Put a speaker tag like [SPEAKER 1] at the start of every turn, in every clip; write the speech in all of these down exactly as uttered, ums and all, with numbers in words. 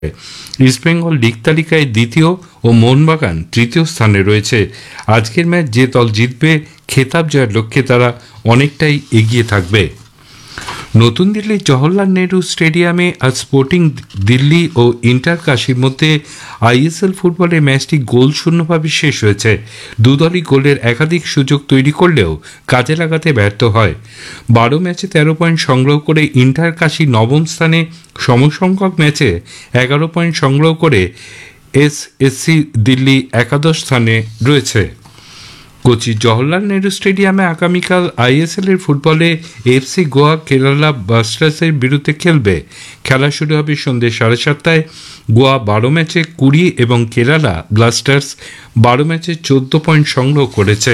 [SPEAKER 1] East Bengal league তালিকায় দ্বিতীয় ও মোহনবাগান তৃতীয় স্থানে রয়েছে। আজকের ম্যাচ যে দল জিতবে খেতাব জয়ের লক্ষ্যে তারা অনেকটাই এগিয়ে থাকবে। নতুন দিল্লির জওহরলাল নেহরু স্টেডিয়ামে আজ স্পোর্টিং দিল্লি ও ইন্টার কাশির মধ্যে আইএসএল ফুটবলের ম্যাচটি গোল শূন্যভাবে শেষ হয়েছে। দুদলই গোলের একাধিক সুযোগ তৈরি করলেও কাজে লাগাতে ব্যর্থ হয়। বারো ম্যাচে তেরো পয়েন্ট সংগ্রহ করে ইন্টার কাশি নবম স্থানে, সমসংখ্যক ম্যাচে এগারো পয়েন্ট সংগ্রহ করে এসএসসি দিল্লি একাদশ স্থানে রয়েছে। কোচি জওহরলাল নেহরু স্টেডিয়ামে আগামীকাল আইএসএল এর ফুটবলে এফসি গোয়া কেরালা ব্লাস্টার্সের বিরুদ্ধে খেলবে। খেলা শুরু হবে সন্ধ্যে সাড়ে সাতটায়। গোয়া বারো ম্যাচে কুড়ি এবং কেরালা ব্লাস্টার্স বারো ম্যাচে চোদ্দ পয়েন্ট সংগ্রহ করেছে।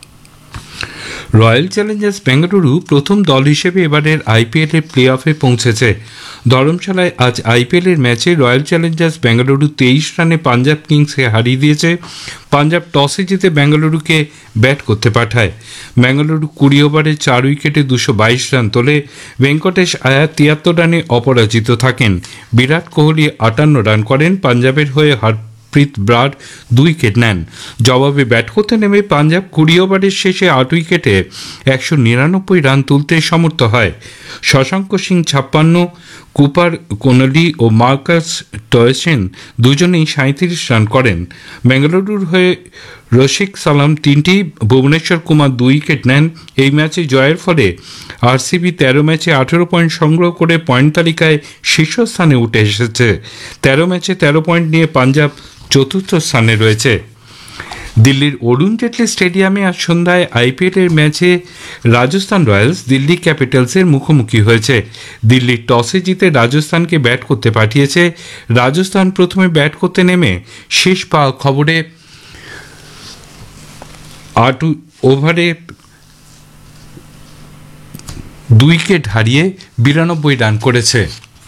[SPEAKER 1] রয়্যাল চ্যালেঞ্জার্স বেঙ্গালুরু প্রথম দল হিসেবে এবারের আইপিএল এর প্লে অফে পৌঁছেছে। ধরমশালায় আজ আইপিএল এর ম্যাচে রয়্যাল চ্যালেঞ্জার্স বেঙ্গালুরু তেইশ রানে পাঞ্জাব কিংসকে হারিয়ে দিয়েছে। পাঞ্জাব টসে জিতে বেঙ্গালুরুকে ব্যাট করতে পাঠায়। বেঙ্গালুরু কুড়ি ওভারে চার উইকেটে দুশো বাইশ রান তোলে। ভেঙ্কটেশ আয়ার তিয়াত্তর রানে অপরাজিত থাকেন। বিরাট কোহলি আটান্ন রান করেন। পাঞ্জাবের হয়ে হরপ্রীত ব্রার দুই উইকেট নেন। জবাবে ব্যাট করতে নেমে পাঞ্জাব কুড়ি ওভারের শেষে আট উইকেটে একশো নিরানব্বই রান তুলতে সমর্থ হয়। শশাঙ্ক সিং ছাপ্পান্ন, কুপার কোনলি ও মার্কাস টয়েসেন দুজনেই সাঁত্রিশ রান করেন। বেঙ্গালুরুর হয়ে রশিক সালাম তিনটি, ভুবনেশ্বর কুমার দুই উইকেট নেন। এই ম্যাচে জয়ের ফলে আরসিবি তেরো ম্যাচে আঠেরো পয়েন্ট সংগ্রহ করে পয়েন্ট তালিকায় শীর্ষস্থানে উঠে এসেছে। তেরো ম্যাচে তেরো পয়েন্ট নিয়ে পাঞ্জাব চতুর্থ স্থানে রয়েছে। দিল্লির অরুণ জেটলি স্টেডিয়ামে আজ সন্ধ্যায় আইপিএল এর ম্যাচে রাজস্থান রয়্যালস দিল্লি ক্যাপিটালসের মুখোমুখি হয়েছে। দিল্লি টসে জিতে রাজস্থানকে ব্যাট করতে পাঠিয়েছে। রাজস্থান প্রথমে ব্যাট করতে নেমে শেষ পাওয়া খবরে আট ওভারে দুই উইকেট হারিয়ে বিরানব্বই রান করেছে।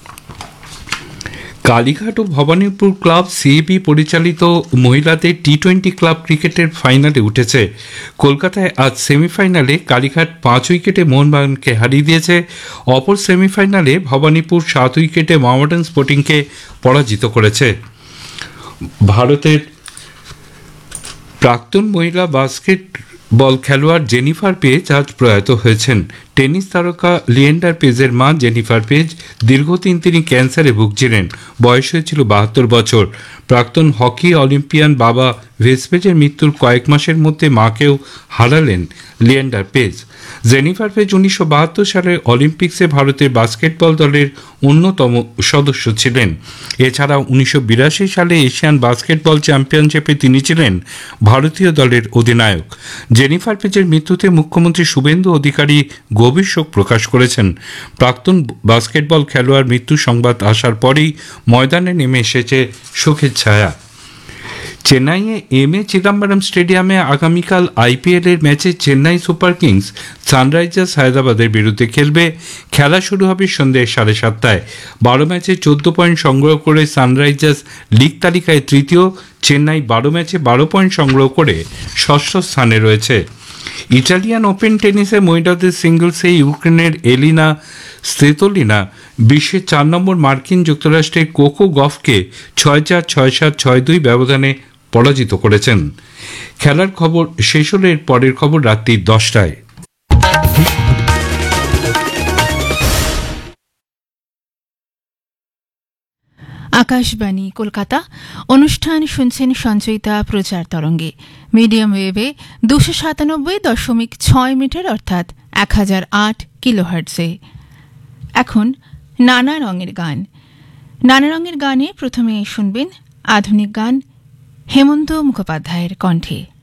[SPEAKER 1] কালীঘাট ও ভবানীপুর ক্লাব সিএবি পরিচালিত মহিলাদের টি টোয়েন্টি ক্লাব ক্রিকেটের ফাইনালে উঠেছে। কলকাতায় আজ সেমিফাইনালে কালীঘাট পাঁচ উইকেটে মোহনবাগানকে হারিয়ে দিয়েছে। অপর সেমিফাইনালে ভবানীপুর সাত উইকেটে মোহামেডান স্পোর্টিংকে পরাজিত করেছে। ভারতের প্রাক্তন মহিলা বাস্কেট বল খেলোয়াড় জেনিফার পেজ আজ প্রয়াত হয়েছেন। টেনিস তারকা লিয়েন্ডার পেজের মা জেনিফার পেজ দীর্ঘদিন তিনি ক্যান্সারে ভুগছিলেন। বয়স হয়েছিল বাহাত্তর বছর। প্রাক্তন হকি অলিম্পিয়ান বাবা ভেসপেজের মৃত্যুর কয়েক মাসের মধ্যে মাকেও হারালেন লিয়েন্ডার পেজ। জেনিফার পেজ উনিশশো বাহাত্তর সালে অলিম্পিক্সে ভারতের বাস্কেটবল দলের অন্যতম সদস্য ছিলেন। এছাড়া উনিশশো বিরাশি সালে এশিয়ান বাস্কেটবল চ্যাম্পিয়নশিপে তিনি ছিলেন ভারতীয় দলের অধিনায়ক। জেনিফার পেজের মৃত্যুতে মুখ্যমন্ত্রী শুভেন্দু অধিকারী গভীর শোক প্রকাশ করেছেন। প্রাক্তন বাস্কেটবল খেলোয়াড় মৃত্যু সংবাদ আসার পরেই ময়দানে নেমে এসেছে শোকের ছায়া। চেন্নাইয়ে এম এ চিদম্বরম স্টেডিয়ামে আগামীকাল আইপিএল এর ম্যাচে চেন্নাই সুপার কিংস সানরাইজার্স হায়দ্রাবাদের বিরুদ্ধে খেলবে। খেলা শুরু হবে সন্ধ্যে সাড়ে সাতটায়। বারো ম্যাচে চোদ্দ পয়েন্ট সংগ্রহ করে সানরাইজার্স লিগ তালিকায় তৃতীয়। চেন্নাই বারো ম্যাচে বারো পয়েন্ট সংগ্রহ করে ষষ্ঠ স্থানে রয়েছে। ইটালিয়ান ওপেন টেনিসে মহিলাদের সিঙ্গলসে ইউক্রেনের এলিনা স্তেতোলিনা বিশ্বের চার নম্বর মার্কিন যুক্তরাষ্ট্রের কোকো গফকে ছয় চার ছয় সাত ছয় দুই ব্যবধানে পরাজিত করেছেন। খেলার খবর শেষ হলে এর পরের খবর রাত্রি দশটায়।
[SPEAKER 2] আকাশবাণী কলকাতা। অনুষ্ঠান শুনছেন সঞ্চয়িতা প্রচার তরঙ্গে মিডিয়াম ওয়েভে দুশো সাতানব্বই দশমিক ছয় মিটার অর্থাৎ এক হাজার আট কিলোহার্টসে। এখন নানা রঙের গান। নানা রঙের গানে প্রথমে শুনবেন আধুনিক গান হেমন্ত মুখোপাধ্যায়ের কণ্ঠে।